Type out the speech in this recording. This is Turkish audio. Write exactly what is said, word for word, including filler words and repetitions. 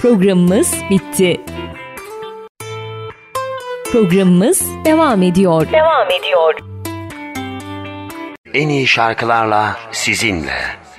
Programımız bitti. Programımız devam ediyor. Devam ediyor. En iyi şarkılarla sizinle.